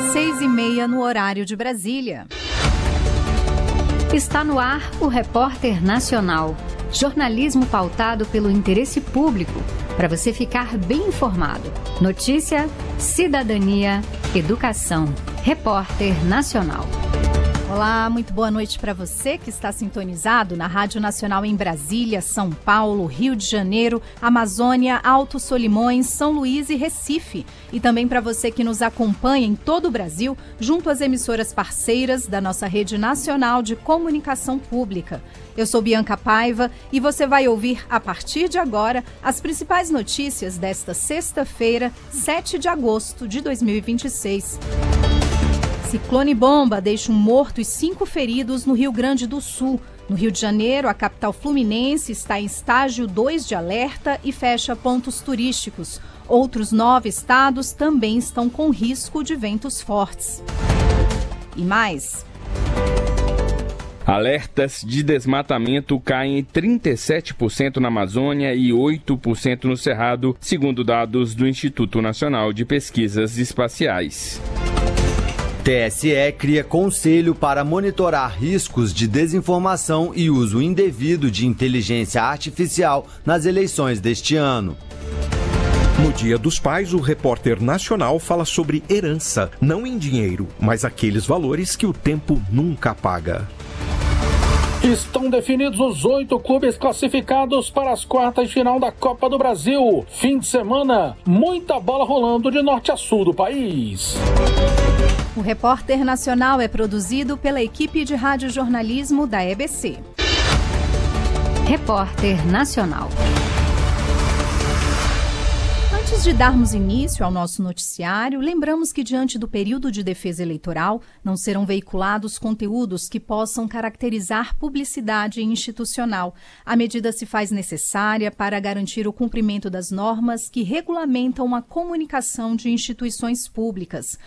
6h30 no horário de Brasília. Está no ar o Repórter Nacional. Jornalismo pautado pelo interesse público, para você ficar bem informado. Notícia, cidadania, educação. Repórter Nacional. Olá, muito boa noite para você que está sintonizado na Rádio Nacional em Brasília, São Paulo, Rio de Janeiro, Amazônia, Alto Solimões, São Luís e Recife. E também para você que nos acompanha em todo o Brasil, junto às emissoras parceiras da nossa Rede Nacional de Comunicação Pública. Eu sou Bianca Paiva e você vai ouvir, a partir de agora, as principais notícias desta sexta-feira, 7 de agosto de 2026. Ciclone bomba deixa um morto e 5 feridos no Rio Grande do Sul. No Rio de Janeiro, a capital fluminense está em estágio 2 de alerta e fecha pontos turísticos. Outros 9 estados também estão com risco de ventos fortes. E mais. Alertas de desmatamento caem 37% na Amazônia e 8% no Cerrado, segundo dados do Instituto Nacional de Pesquisas Espaciais. TSE cria conselho para monitorar riscos de desinformação e uso indevido de inteligência artificial nas eleições deste ano. No Dia dos Pais, o Repórter Nacional fala sobre herança, não em dinheiro, mas aqueles valores que o tempo nunca apaga. Estão definidos os 8 clubes classificados para as quartas de final da Copa do Brasil. Fim de semana, muita bola rolando de norte a sul do país. O Repórter Nacional é produzido pela equipe de radiojornalismo da EBC. Repórter Nacional. Antes de darmos início ao nosso noticiário, lembramos que, diante do período de defesa eleitoral, não serão veiculados conteúdos que possam caracterizar publicidade institucional. A medida se faz necessária para garantir o cumprimento das normas que regulamentam a comunicação de instituições públicas.